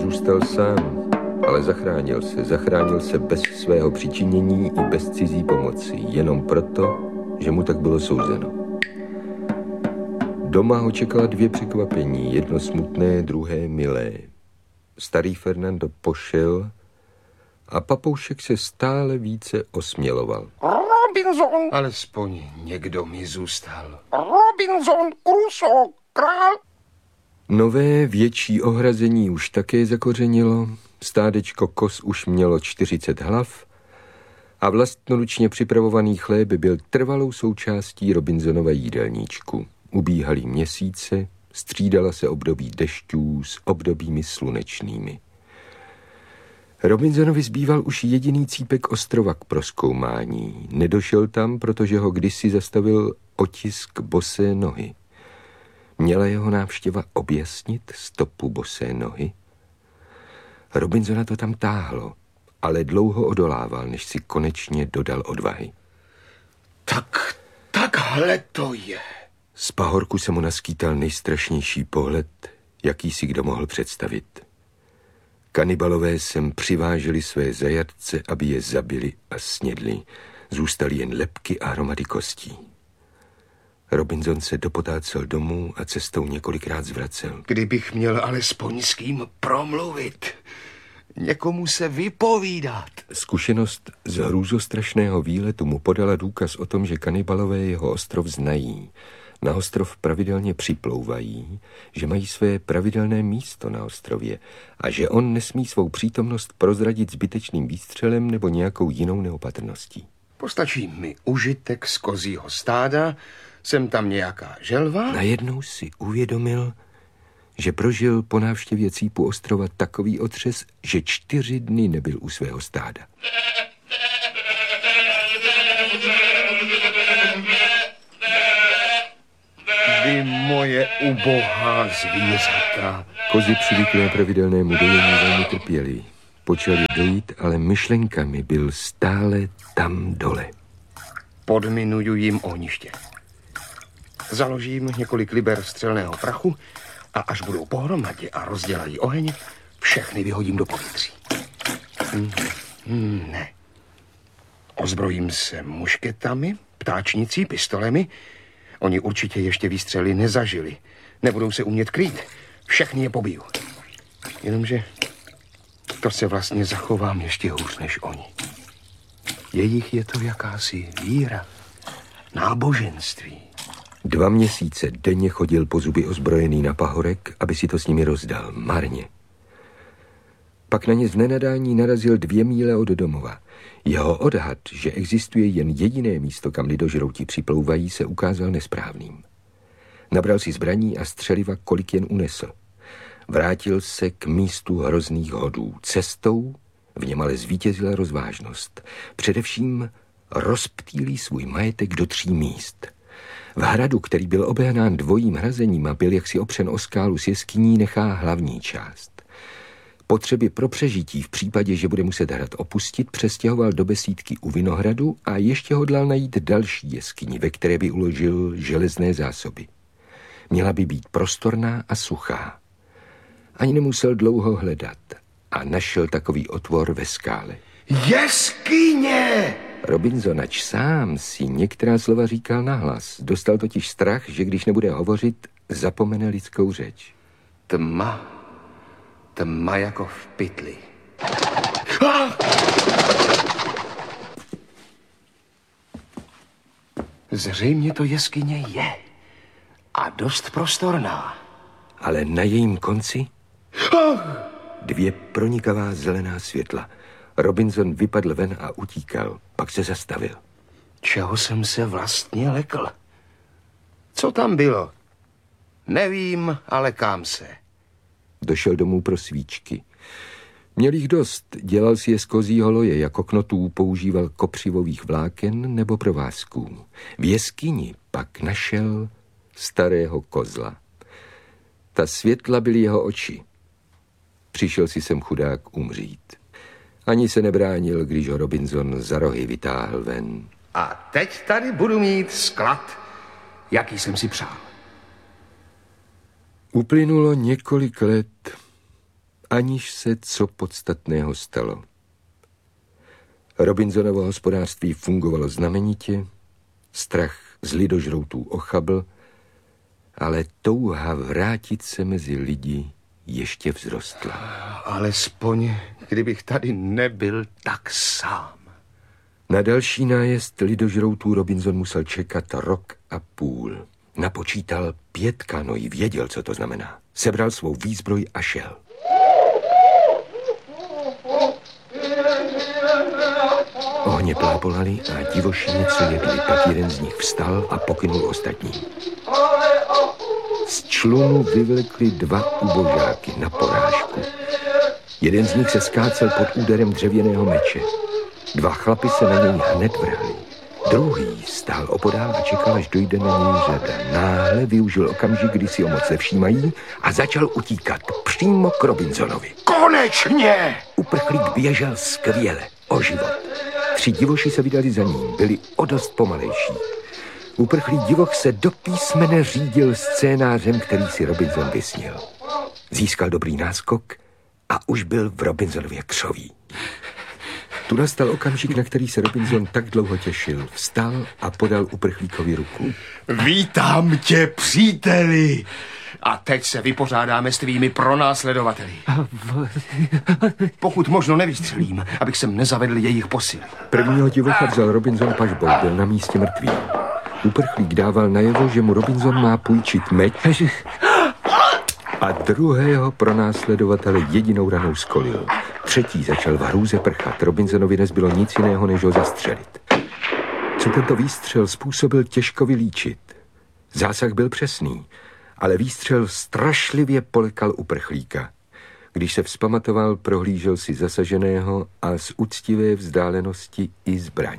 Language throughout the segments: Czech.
zůstal sám, ale zachránil se bez svého přičinění i bez cizí pomoci, jenom proto, že mu tak bylo souzeno. Doma ho čekala 2 překvapení, jedno smutné, druhé milé. Starý Fernando pošel a papoušek se stále více osměloval. Robinson! Alespoň někdo mi zůstal. Robinson Crusoe, král! Nové větší ohrazení už také zakořenilo, stádečko koz už mělo 40 hlav a vlastnoručně připravovaný chléb byl trvalou součástí Robinsonova jídelníčku. Ubíhaly měsíce, střídala se období dešťů s obdobími slunečnými. Robinsonovi zbýval už jediný cípek ostrova k prozkoumání. Nedošel tam, protože ho kdysi zastavil otisk bosé nohy. Měla jeho návštěva objasnit stopu bosé nohy? Robinsona to tam táhlo, ale dlouho odolával, než si konečně dodal odvahy. Takhle to je. Z pahorku se mu naskýtal nejstrašnější pohled, jaký si kdo mohl představit. Kanibalové sem přiváželi své zajatce, aby je zabili a snědli. Zůstaly jen lebky a hromady kostí. Robinson se dopotácel domů a cestou několikrát zvracel. Kdybych měl alespoň s kým promluvit, někomu se vypovídat. Zkušenost z hrůzostrašného výletu mu podala důkaz o tom, že kanibalové jeho ostrov znají. Na ostrov pravidelně připlouvají, že mají své pravidelné místo na ostrově a že on nesmí svou přítomnost prozradit zbytečným výstřelem nebo nějakou jinou neopatrností. Postačí mi užitek z kozího stáda, jsem tam nějaká želva. Najednou si uvědomil, že prožil po návštěvě cípu ostrova takový otřes, že 4 dny nebyl u svého stáda. Vy moje ubohá zvířata. Kozy přivyklé pravidelnému dojení velmi trpěli. Počali dojít, ale myšlenkami byl stále tam dole. Podminuju jim ohniště. Založím několik liber střelného prachu a až budou pohromadě a rozdělají oheň, všechny vyhodím do povětří. Ne. Ozbrojím se mušketami, ptáčnicí, pistolemi. Oni určitě ještě výstřely nezažili. Nebudou se umět krýt. Všechny je pobiju. Jenomže to se vlastně zachovám ještě hůř než oni. Jejich je to jakási víra, náboženství. 2 měsíce denně chodil po zuby ozbrojený na pahorek, aby si to s nimi rozdal. Marně. Pak na ně z nenadání narazil 2 míle od domova. Jeho odhad, že existuje jen jediné místo, kam lidožrouti připlouvají, se ukázal nesprávným. Nabral si zbraní a střeliva, kolik jen unesl. Vrátil se k místu hrozných hodů. Cestou v něm ale zvítězila rozvážnost. Především rozptýlí svůj majetek do 3 míst. V hradu, který byl obehnán dvojím hrazením a byl jaksi opřen o skálu s jeskyní, nechá hlavní část. Potřeby pro přežití v případě, že bude muset hrad opustit, přestěhoval do besídky u Vinohradu a ještě hodlal najít další jeskyni, ve které by uložil železné zásoby. Měla by být prostorná a suchá. Ani nemusel dlouho hledat a našel takový otvor ve skále. Jeskyně! Robinson, ač sám si některá slova říkal nahlas. Dostal totiž strach, že když nebude hovořit, zapomene lidskou řeč. Tma jako v pytli. Zřejmě to jeskyně je. A dost prostorná. Ale na jejím konci 2 pronikavá zelená světla. Robinson vypadl ven a utíkal, pak se zastavil. Čeho jsem se vlastně lekl? Co tam bylo? Nevím, ale kam se. Došel domů pro svíčky. Měl jich dost, dělal si je z kozího loje, jako knotů používal kopřivových vláken nebo provázků. V jeskyni pak našel starého kozla. Ta světla byly jeho oči. Přišel si sem chudák umřít. Ani se nebránil, když ho Robinson za rohy vytáhl ven. A teď tady budu mít sklad, jaký jsem si přál. Uplynulo několik let aniž se co podstatného stalo. Robinsonovo hospodářství fungovalo znamenitě, strach z lidožroutů ochabl, ale touha vrátit se mezi lidi ještě vzrostla. Alespoň, kdybych tady nebyl tak sám. Na další nájezd lidožroutů Robinson musel čekat 1,5 roku. Napočítal 5 kanoí, věděl, co to znamená. Sebral svou výzbroj a šel. Ohně plápolaly a divoši něco jedli, tak jeden z nich vstal a pokynul ostatní. Z člunu vyvlekli 2 ubožáky na porážku. Jeden z nich se skácel pod úderem dřevěného meče. 2 chlapi se na něj hned vrhli. Druhý stál opodál a čekal, až dojde na něj řada. Náhle využil okamžik, kdy si ho moc nevšímají a začal utíkat přímo k Robinsonovi. Konečně! Uprchlík běžel skvěle, o život. 3 divoši se vydali za ním, byli o dost pomalejší. Uprchlý divoch se do písmene řídil scénářem, který si Robinson vysnil. Získal dobrý náskok a už byl v Robinsonově křoví. Tu nastal okamžik, na který se Robinson tak dlouho těšil. Vstal a podal uprchlíkovi ruku. Vítám tě, příteli! A teď se vypořádáme s tvými pronásledovateli. Pokud možno nevystřelím, abych sem nezavedl jejich posily. Prvního divocha vzal Robinson pažbou, byl na místě mrtvý. Uprchlík dával najevo, že mu Robinson má půjčit meč a druhého pronásledovatele jedinou ranou skolil. Třetí začal v hrůze prchat. Robinsonovi nezbylo nic jiného, než ho zastřelit. Co tento výstřel způsobil, těžko vylíčit. Zásah byl přesný, ale výstřel strašlivě polekal uprchlíka. Když se vzpamatoval, prohlížel si zasaženého a z úctivé vzdálenosti i zbraň.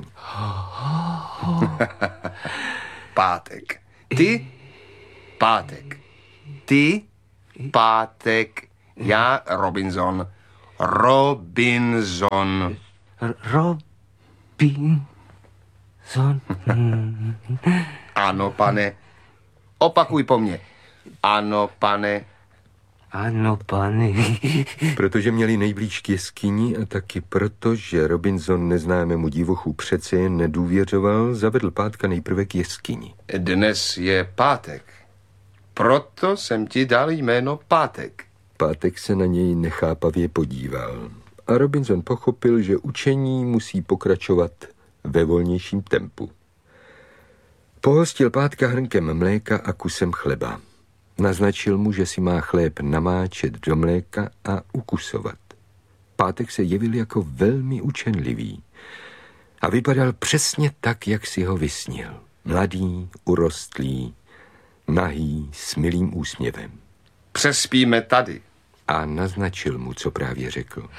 Pátek. Ty? Pátek. Ty? Pátek. Já Robinson. Robinson. Robinson. Ano, pane. Opakuj po mně. Ano, pane. Ano, pane. Protože měli nejblíž k jeskyni a taky proto, že Robinson neznámému divochu přece jen nedůvěřoval, zavedl Pátka nejprve k jeskyni. Dnes je pátek. Proto jsem ti dal jméno Pátek. Pátek se na něj nechápavě podíval a Robinson pochopil, že učení musí pokračovat ve volnějším tempu. Pohostil Pátka hrnkem mléka a kusem chleba. Naznačil mu, že si má chléb namáčet do mléka a ukusovat. Pátek se jevil jako velmi učenlivý a vypadal přesně tak, jak si ho vysnil. Mladý, urostlý, nahý, s milým úsměvem. Přespíme tady. A naznačil mu, co právě řekl.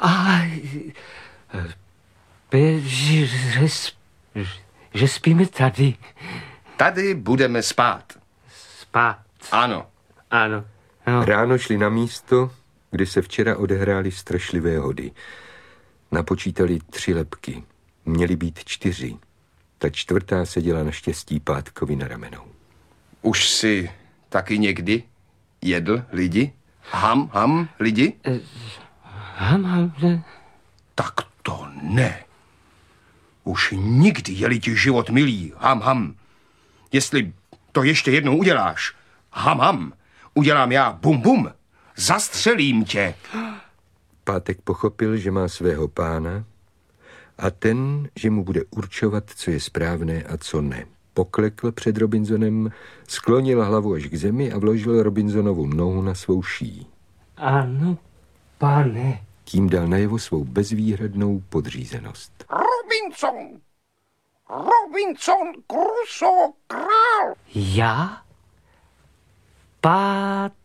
Že spíme tady. Tady budeme spát. Spát. Ano. Ano. No. Ráno šli na místo, kde se včera odehrály strašlivé hody. Napočítali 3 lebky. Měly být 4. Ta 4. seděla naštěstí Pátkovi na ramenou. Už jsi taky někdy jedl lidi? Ham, lidi? Ham. Tak to ne. Už nikdy je-li ti život milý. Ham. Jestli to ještě jednou uděláš, ham, udělám já bum, zastřelím tě. Pátek pochopil, že má svého pána a ten, že mu bude určovat, co je správné a co ne. Poklekl před Robinsonem, sklonil hlavu až k zemi a vložil Robinsonovu nohu na svou šíji. Ano, pane. Tím dal najevo svou bezvýhradnou podřízenost. Robinson Crusoe, král. Já? Pátek.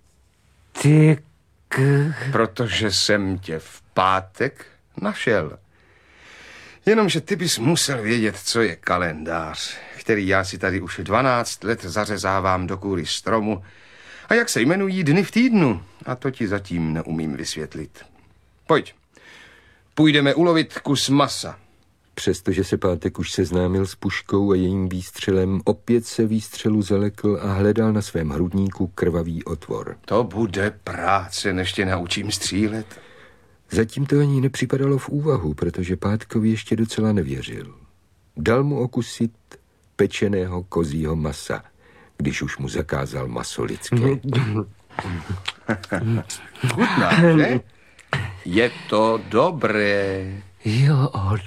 Protože jsem tě v pátek našel. Jenomže ty bys musel vědět, co je kalendář, který já si tady už 12 let zařezávám do kůry stromu a jak se jmenují dny v týdnu. A to ti zatím neumím vysvětlit. Pojď, půjdeme ulovit kus masa. Přestože se Pátek už seznámil s puškou a jejím výstřelem, opět se výstřelu zalekl a hledal na svém hrudníku krvavý otvor. To bude práce, než tě naučím střílet. Zatím to ani nepřipadalo v úvahu, protože Pátkovi ještě docela nevěřil. Dal mu okusit pečeného kozího masa, když už mu zakázal maso lidské. Chutná, že? Je to dobré. Jo,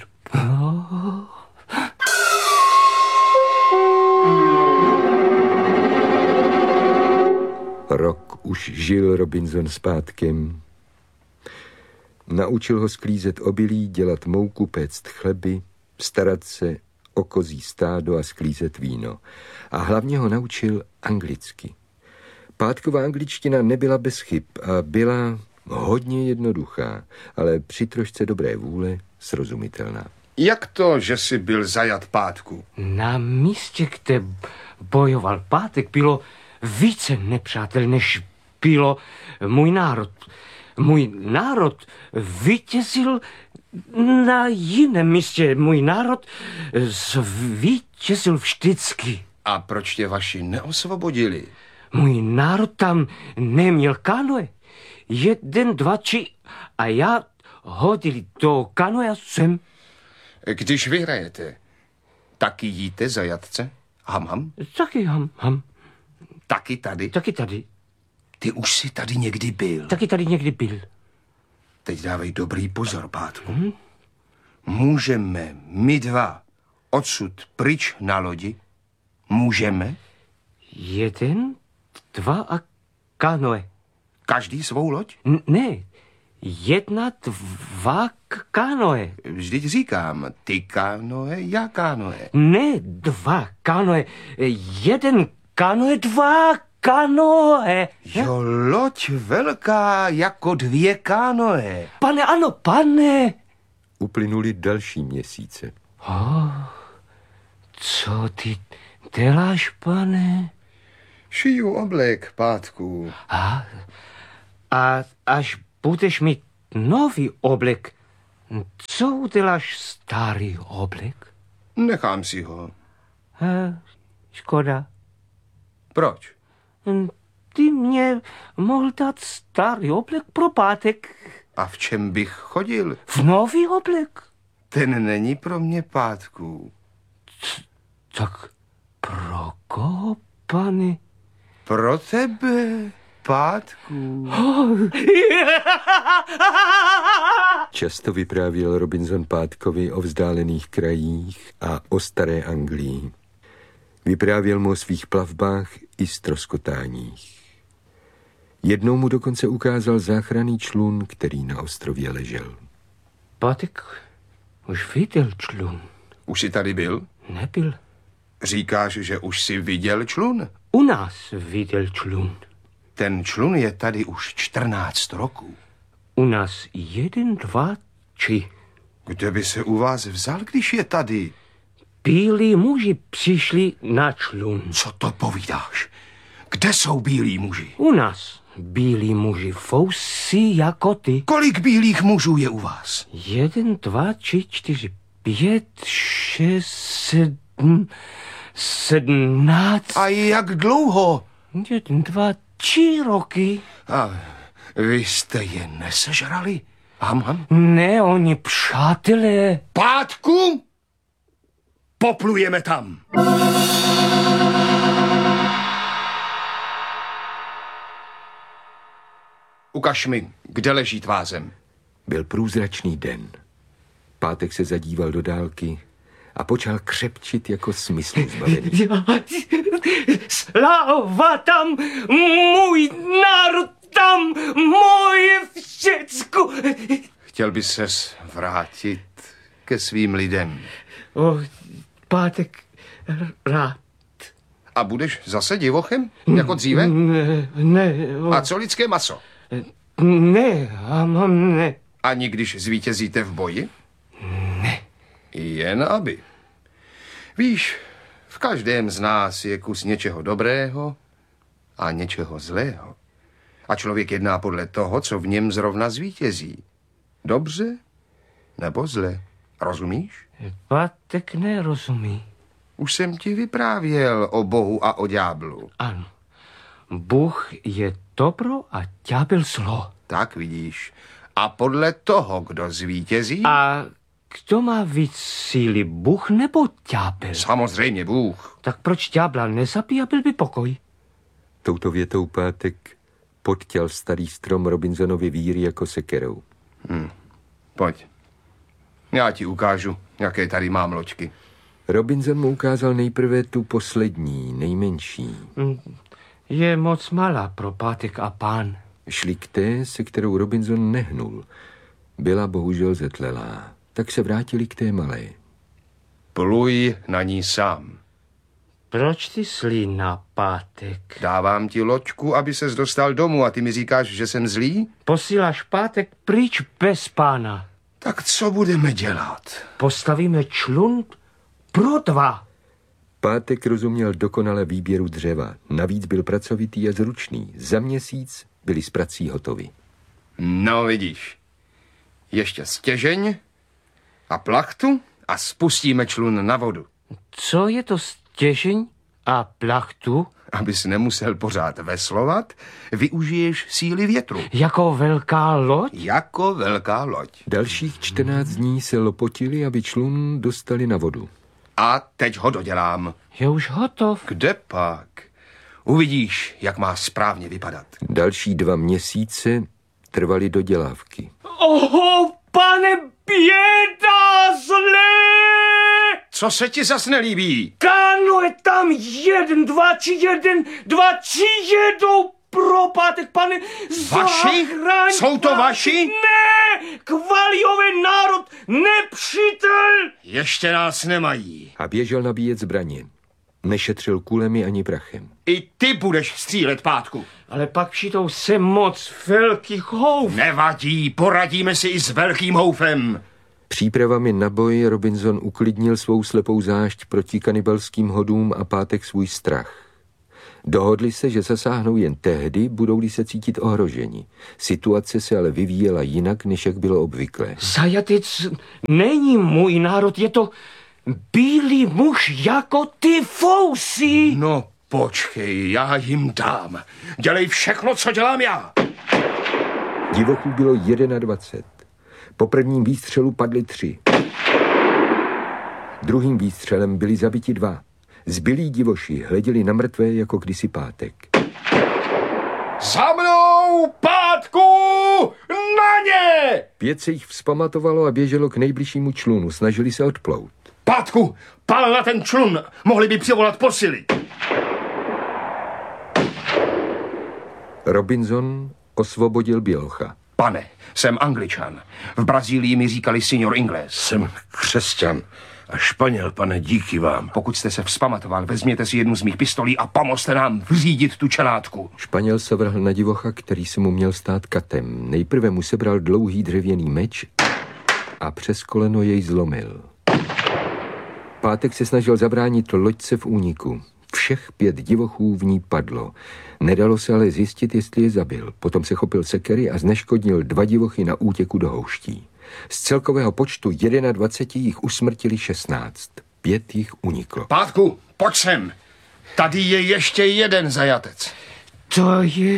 Rok už žil Robinson s Pátkem. Naučil ho sklízet obilí, dělat mouku, péct chleby, starat se o kozí stádo a sklízet víno. A hlavně ho naučil anglicky. Pátková angličtina nebyla bez chyb a byla hodně jednoduchá, ale při trošce dobré vůle srozumitelná. Jak to, že jsi byl zajat, Pátku? Na místě, kde bojoval Pátek, bylo více nepřátel, než bylo můj národ. Můj národ vítězil na jiném místě. Můj národ vítězil vždycky. A proč tě vaši neosvobodili? Můj národ tam neměl kanoe. 1, 2, 3 a já hodili do kanoe sem. Když vyhrajete, taky jíte zajatce? Ham? Taky ham. Taky tady? Taky tady. Ty už jsi tady někdy byl. Taky tady někdy byl. Teď dávej dobrý pozor, Pátku. Můžeme my dva odsud pryč na lodi? Můžeme? 1, 2 a kanoe. Každý svou loď? Ne, 1, 2 kanoe. Vždyť říkám, ty kanoe, já kanoe. Ne, 2 kanoe. 1 kanoe, 2 kanoe. Jo, loď velká jako 2 kanoe. Pane, ano, pane. Uplynuly další měsíce. Co ty děláš, pane? Šiju oblek, Pátku. A až budeš mít nový oblek, co uděláš starý oblek? Nechám si ho. Škoda. Proč? Ty mě mohl dát starý oblek pro Pátek. A v čem bych chodil? V nový oblek. Ten není pro mě, Pátku. Tak pro koho, pane? Pro tebe, Pátku. Často vyprávěl Robinson Pátkovi o vzdálených krajích a o staré Anglii. Vyprávěl mu o svých plavbách i ztroskotáních. Jednou mu dokonce ukázal záchranný člun, který na ostrově ležel. Pátek už viděl člun. Už jsi tady byl? Nebyl. Říkáš, že už jsi viděl člun? U nás viděl člun. Ten člun je tady už 14 roků. U nás 1, 2, 3. Kde by se u vás vzal, když je tady? Bílí muži přišli na člun. Co to povídáš? Kde jsou bílí muži? U nás bílí muži fousí jako ty. Kolik bílých mužů je u vás? 1, 2, 3, 4, 5, 6, 7, 17. A jak dlouho? 1, 2, 3 roky. A vy jste je nesežrali? Ham? Ne, oni přátelé. Pátku? Poplujeme tam. Ukaž mi, kde leží tvá zem. Byl průzračný den. Pátek se zadíval do dálky a počal křepčit jako smyslu zbavený. Sláva tam, můj národ tam, moje všecko. Chtěl by ses vrátit ke svým lidem. Pátek rád. A budeš zase divochem, jako dříve? Ne. A co lidské maso? Ne. Ani když zvítězíte v boji? Ne. Jen aby. Víš, v každém z nás je kus něčeho dobrého a něčeho zlého. A člověk jedná podle toho, co v něm zrovna zvítězí. Dobře nebo zle. Rozumíš? Pátek nerozumí. Už jsem ti vyprávěl o Bohu a o ďáblu. Ano. Bůh je dobro a ďábel zlo. Tak vidíš. A podle toho, kdo zvítězí... A kdo má víc síly, Bůh nebo ďábel? Samozřejmě Bůh. Tak proč ďábla nezabíjí a byl by pokoj? Touto větou Pátek podtěl starý strom Robinsonovy víry jako sekerou. Pojď. Já ti ukážu, jaké tady mám loďky. Robinson mu ukázal nejprve tu poslední, nejmenší. Je moc malá pro Pátek a pán. Šli k té, se kterou Robinson nehnul. Byla bohužel zetlelá, tak se vrátili k té malé. Pluj na ní sám. Proč ty slí na Pátek? Dávám ti loďku, aby ses dostal domů a ty mi říkáš, že jsem zlý? Posíláš Pátek pryč bez pána. Tak co budeme dělat? Postavíme člun pro 2. Pátek rozuměl dokonale výběru dřeva. Navíc byl pracovitý a zručný. Za měsíc byli s prací hotovi. No vidíš. Ještě stěžeň a plachtu a spustíme člun na vodu. Co je to stěžeň a plachtu? Abys nemusel pořád veslovat, využiješ síly větru. Jako velká loď? Jako velká loď. Dalších 14 dní se lopotili, aby člun dostali na vodu. A teď ho dodělám. Je už hotov. Kde pak? Uvidíš, jak má správně vypadat. Další 2 měsíce trvaly dodělávky. Oho, pane, běda, zlé! Co se ti zas nelíbí? Káno, je tam 1, 2, 3 jedou pro Pátek, pane. Vaši? Jsou to vaši? Ne, Kvalijové národ, nepřítel. Ještě nás nemají. A běžel nabíjet zbraně. Nešetřil kulemi ani prachem. I ty budeš střílet, Pátku. Ale pak přijdou se moc velký houf. Nevadí, poradíme si i s velkým houfem. Přípravami na boj Robinson uklidnil svou slepou zášť proti kanibalským hodům a Pátek svůj strach. Dohodli se, že zasáhnou jen tehdy, budou-li se cítit ohroženi. Situace se ale vyvíjela jinak, než jak bylo obvyklé. Zajatec není můj národ, je to bílý muž jako ty fousy. No počkej, já jim dám. Dělej všechno, co dělám já. Divochů bylo 21. Po prvním výstřelu padli 3. Druhým výstřelem byli zabiti 2. Zbylí divoši hleděli na mrtvé jako kdysi Pátek. Za mnou, Pátku! Na ně! 5 se jich vzpamatovalo a běželo k nejbližšímu člunu. Snažili se odplout. Pátku, pal na ten člun! Mohli by přivolat posily. Robinson osvobodil bělocha. Pane, jsem Angličan. V Brazílii mi říkali signor Inglés. Jsem křesťan a Španěl, pane, díky vám. Pokud jste se vzpamatoval, vezměte si jednu z mých pistolí a pomozte nám vřídit tu čelátku. Španěl se vrhl na divocha, který se mu měl stát katem. Nejprve mu sebral dlouhý dřevěný meč a přes koleno jej zlomil. Pátek se snažil zabránit loďce v úniku. Všech 5 divochů v ní padlo. Nedalo se ale zjistit, jestli je zabil. Potom se chopil sekery a zneškodnil 2 divochy na útěku do houští. Z celkového počtu 21 jich usmrtili 16. 5 jich uniklo. Pátku, pojď sem. Tady je ještě jeden zajatec. To je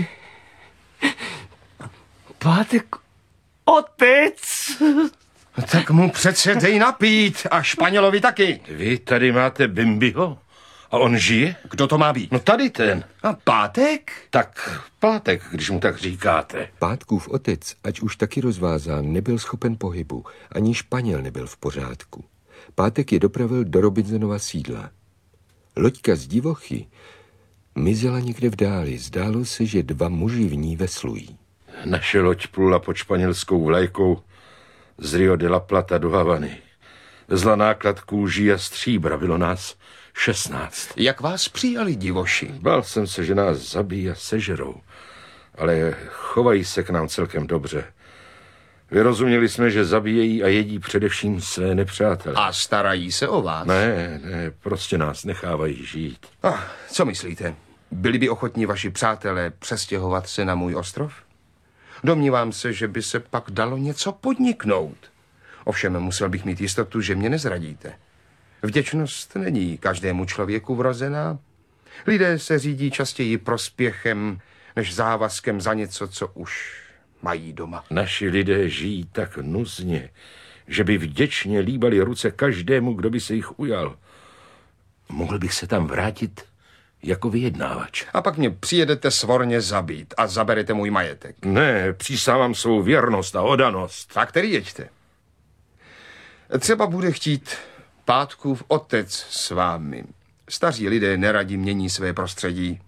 Pátek otec. Tak mu přece dej napít a Španělovi taky. Vy tady máte Bimbiho? A on žije? Kdo to má být? No tady ten. A Pátek? Tak Pátek, když mu tak říkáte. Pátkův otec, ať už taky rozvázán, nebyl schopen pohybu. Ani Španěl nebyl v pořádku. Pátek je dopravil do Robinsonova sídla. Loďka z divochy mizela někde v dáli. Zdálo se, že 2 muži v ní veslují. Naše loď plula pod španělskou vlajkou z Rio de la Plata do Havany. Vezla náklad kůží a stříbra, bylo nás 16. Jak vás přijali divoši? Bál jsem se, že nás zabijí a sežerou, ale chovají se k nám celkem dobře. Vyrozuměli jsme, že zabíjejí a jedí především své nepřátele. A starají se o vás? Ne, prostě nás nechávají žít. Co myslíte? Byli by ochotní vaši přátelé přestěhovat se na můj ostrov? Domnívám se, že by se pak dalo něco podniknout. Ovšem musel bych mít jistotu, že mě nezradíte. Vděčnost není každému člověku vrozená. Lidé se řídí častěji prospěchem než závazkem za něco, co už mají doma. Naši lidé žijí tak nuzně, že by vděčně líbali ruce každému, kdo by se jich ujal. Mohl bych se tam vrátit jako vyjednávač. A pak mě přijedete svorně zabít a zaberete můj majetek. Ne, přísávám svou věrnost a odanost. Tak tedy jeďte. Třeba bude chtít Pátkův otec s vámi. Staří lidé neradi mění své prostředí.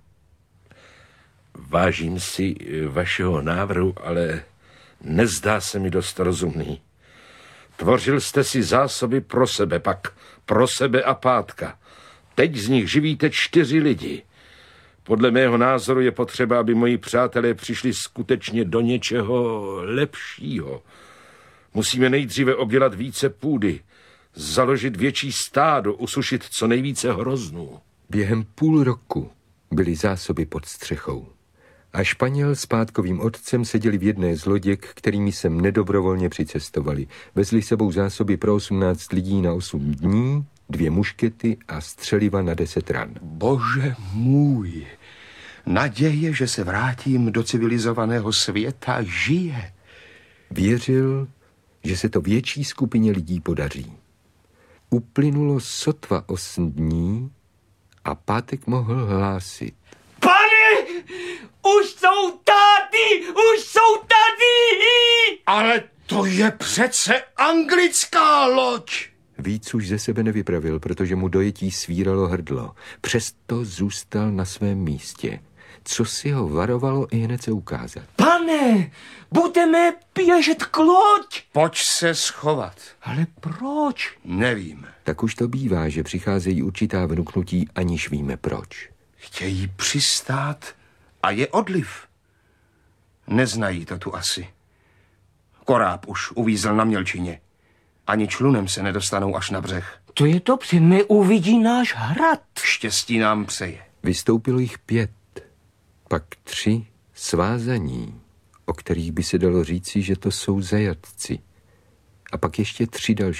Vážím si vašeho návrhu, ale nezdá se mi dost rozumný. Tvořil jste si zásoby pro sebe, pak pro sebe a Pátka. Teď z nich živíte 4 lidi. Podle mého názoru je potřeba, aby moji přátelé přišli skutečně do něčeho lepšího. Musíme nejdříve obdělat více půdy, založit větší stádo, usušit co nejvíce hroznů. Během půl roku byly zásoby pod střechou. A Španěl s Pátkovým otcem seděli v jedné z loděk, kterými sem nedobrovolně přicestovali. Vezli sebou zásoby pro 18 lidí na 8 dní, 2 muškety a střeliva na 10 ran. Bože můj, naděje, že se vrátím do civilizovaného světa, žije. Věřil, že se to větší skupině lidí podaří. Uplynulo sotva 8 dní a Pátek mohl hlásit. Pane, už jsou tady, už jsou tady! Ale to je přece anglická loď! Víc už ze sebe nevypravil, protože mu dojetí svíralo hrdlo. Přesto zůstal na svém místě. Co si ho varovalo i hned se ukázat. Pane, budeme běžet k loď. Pojď se schovat. Ale proč? Nevím. Tak už to bývá, že přicházejí určitá vnuknutí, aniž víme proč. Chtějí přistát a je odliv. Neznají to tu asi. Koráb už uvízl na mělčině. Ani člunem se nedostanou až na břeh. To je dobře, neuvidí náš hrad. Štěstí nám přeje. Vystoupilo jich 5, pak 3 svázaní, o kterých by se dalo říci, že to jsou zajatci. A pak ještě 3 další.